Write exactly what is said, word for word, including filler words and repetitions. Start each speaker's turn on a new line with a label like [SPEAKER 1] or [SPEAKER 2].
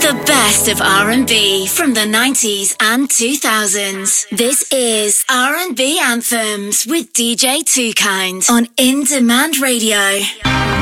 [SPEAKER 1] The best of R and B from the nineties and two thousands. This is R and B Anthems with D J Two Kind on In Demand Radio.